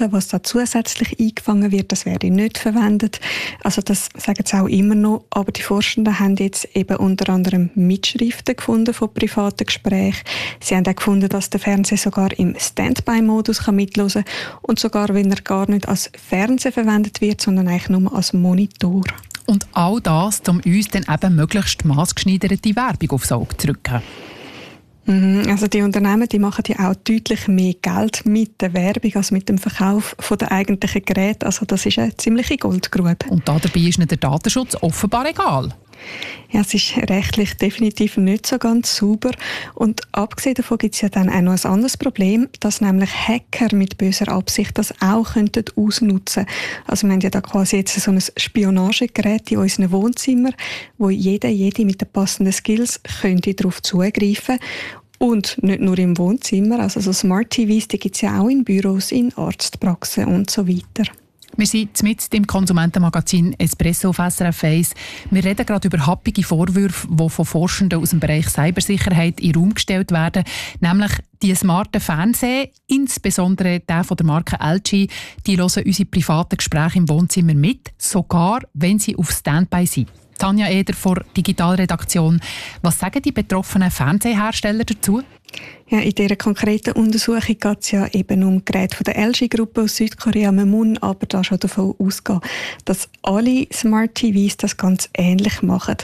machen, was da zusätzlich eingefangen wird, das werde nicht verwendet. Also das sagen sie auch immer noch, aber die Forschenden haben jetzt eben unter anderem Mitschriften gefunden von privaten Gesprächen. Sie haben auch gefunden, dass der Fernseher sogar im Standby-Modus mithören kann und sogar, wenn er gar nicht als Fernseher verwendet wird, sondern eigentlich nur als Monitor. Und all das, um uns dann eben möglichst maßgeschneiderte Werbung aufs Auge zu drücken. Also die Unternehmen, die machen ja auch deutlich mehr Geld mit der Werbung als mit dem Verkauf von der eigentlichen Geräte. Also das ist eine ziemliche Goldgrube. Und dabei ist ihnen der Datenschutz offenbar egal. Ja, es ist rechtlich definitiv nicht so ganz sauber. Und abgesehen davon gibt es ja dann auch noch ein anderes Problem, dass nämlich Hacker mit böser Absicht das auch ausnutzen könnten. Also wir haben ja da quasi jetzt so ein Spionagegerät in unseren Wohnzimmern, wo jede mit den passenden Skills könnte darauf zugreifen. Und nicht nur im Wohnzimmer, also so Smart TVs, die gibt es ja auch in Büros, in Arztpraxen und so weiter. Wir sind mitten im Konsumentenmagazin Espresso auf SRF 1. Wir reden gerade über happige Vorwürfe, die von Forschenden aus dem Bereich Cybersicherheit in den Raum gestellt werden. Nämlich die smarten Fernseher, insbesondere der von der Marke LG, die hören unsere privaten Gespräche im Wohnzimmer mit, sogar wenn sie auf Standby sind. Tanja Eder von der Digitalredaktion. Was sagen die betroffenen Fernsehersteller dazu? Ja, in dieser konkreten Untersuchung geht es ja eben um Geräte von der LG-Gruppe aus Südkorea. Man muss aber da schon davon ausgehen, dass alle Smart TVs das ganz ähnlich machen.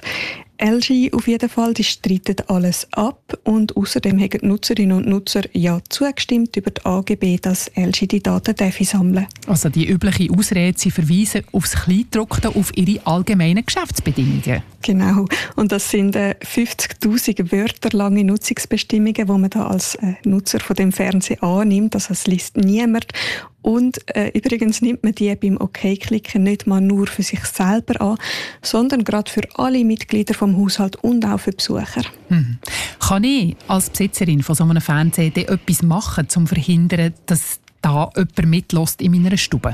LG auf jeden Fall, die streiten alles ab und außerdem haben die Nutzerinnen und Nutzer ja zugestimmt über die AGB, dass LG die Daten sammeln darf. Also die übliche Ausrede, sie verweisen aufs Kleingedruckte, auf ihre allgemeinen Geschäftsbedingungen. Genau, und das sind 50'000 Wörter lange Nutzungsbestimmungen, die man da als Nutzer von dem Fernseher annimmt. Also das liest niemand. Und übrigens nimmt man die beim OK-Klicken nicht mal nur für sich selber an, sondern gerade für alle Mitglieder vom Haushalt und auch für Besucher. Kann ich als Besitzerin von so einem Fernseher etwas machen, um zu verhindern, dass da jemand mitlässt in meiner Stube?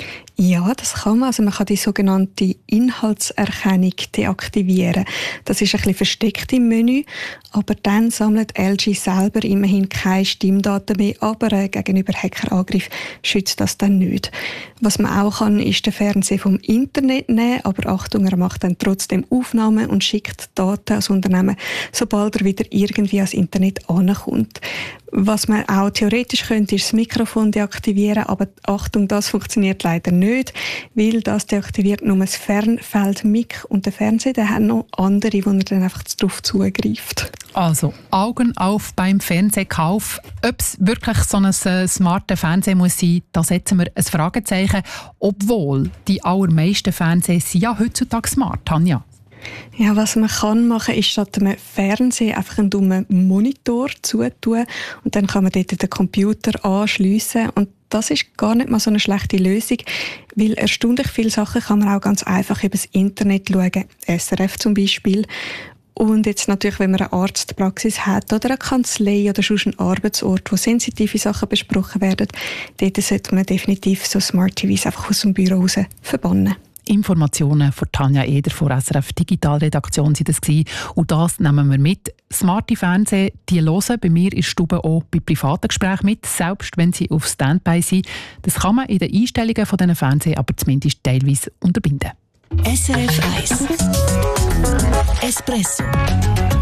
Ja, das kann man. Also man kann die sogenannte Inhaltserkennung deaktivieren. Das ist ein bisschen versteckt im Menü, aber dann sammelt LG selber immerhin keine Stimmdaten mehr, aber gegenüber Hackerangriff schützt das dann nicht. Was man auch kann, ist den Fernseher vom Internet nehmen, aber Achtung, er macht dann trotzdem Aufnahmen und schickt Daten als Unternehmen, sobald er wieder irgendwie ans Internet ankommt. Was man auch theoretisch könnte, ist das Mikrofon deaktivieren, aber Achtung, das funktioniert leider nicht, weil das deaktiviert nur das Fernfeld-Mic und der Fernseher, der hat noch andere, wo er dann einfach darauf zugreift. Also Augen auf beim Fernsehkauf. Ob es wirklich so ein smarter Fernseher muss sein, da setzen wir ein Fragezeichen, obwohl die allermeisten Fernseher sind ja heutzutage smart, Tanja. Ja, was man kann machen, ist statt einem Fernseher einfach einen dummen Monitor zutun und dann kann man dort den Computer anschliessen und das ist gar nicht mal so eine schlechte Lösung, weil erstaunlich viele Sachen kann man auch ganz einfach über das Internet schauen, SRF zum Beispiel. Und jetzt natürlich, wenn man eine Arztpraxis hat oder eine Kanzlei oder schon einen Arbeitsort, wo sensitive Sachen besprochen werden, dort sollte man definitiv so Smart TVs einfach aus dem Büro raus verbannen. Informationen von Tanja Eder von SRF Digitalredaktion sind das gewesen. Und das nehmen wir mit. Smarte Fernseher, die hören bei mir in der Stube auch bei privaten Gesprächen mit, selbst wenn sie auf Standby sind. Das kann man in den Einstellungen von diesen Fernsehern aber zumindest teilweise unterbinden. SRF 1 Espresso